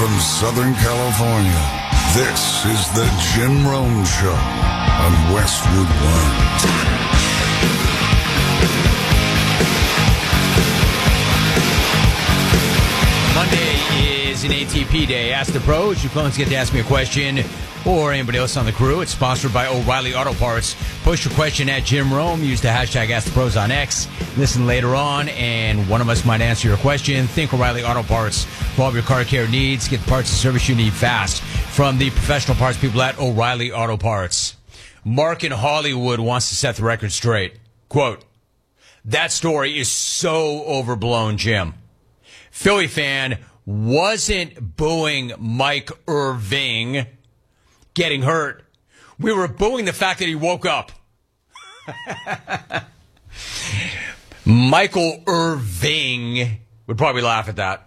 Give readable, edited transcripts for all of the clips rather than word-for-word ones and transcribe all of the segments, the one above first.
from Southern California, this is the Jim Rome Show on Westwood One. Monday is an ATP day. Ask the pros. Your phones get to ask me a question or anybody else on the crew. It's sponsored by O'Reilly Auto Parts. Post your question at Jim Rome. Use the hashtag AskThePros on X. Listen later on, and one of us might answer your question. Think O'Reilly Auto Parts for all of your car care needs. Get the parts and service you need fast from the professional parts people at O'Reilly Auto Parts. Mark in Hollywood wants to set the record straight. Quote, "That story is so overblown, Jim. Philly fan wasn't booing Mike Irving getting hurt. We were booing the fact that he woke up." Michael Irving would probably laugh at that.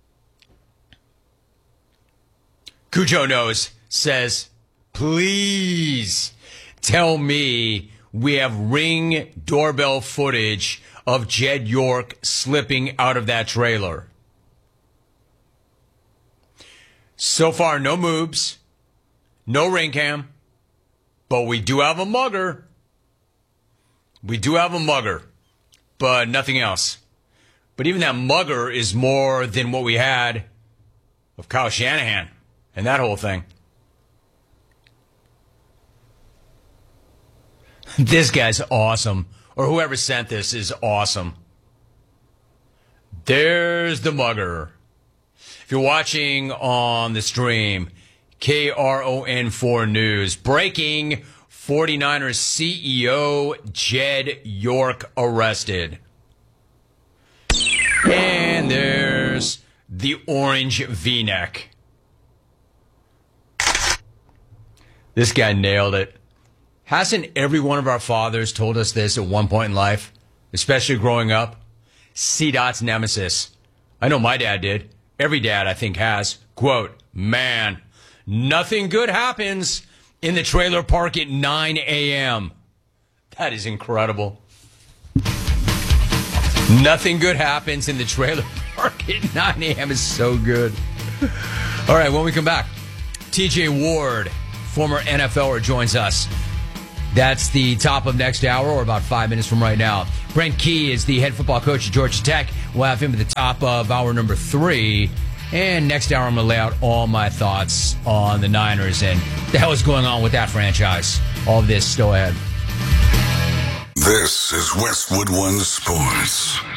Cujo knows, says, "Please tell me we have Ring doorbell footage of Jed York slipping out of that trailer." So far, no moobs, no Ring cam, but we do have a mugger. We do have a mugger, but nothing else. But even that mugger is more than what we had of Kyle Shanahan and that whole thing. This guy's awesome, or whoever sent this is awesome. There's the mugger. If you're watching on the stream, KRON4 News, breaking 49ers CEO Jed York arrested. And there's the orange V-neck. This guy nailed it. Hasn't every one of our fathers told us this at one point in life, especially growing up? C-Dot's nemesis. I know my dad did. Every dad, I think, has. Quote, "Man, nothing good happens in the trailer park at 9 a.m. That is incredible. Nothing good happens in the trailer park at 9 a.m. is so good. All right, when we come back, TJ Ward, former NFLer, joins us. That's the top of next hour, or about 5 minutes from right now. Brent Key is the head football coach at Georgia Tech. We'll have him at the top of hour number 3. And next hour, I'm going to lay out all my thoughts on the Niners and what the hell is going on with that franchise. All of this still ahead. This is Westwood One Sports.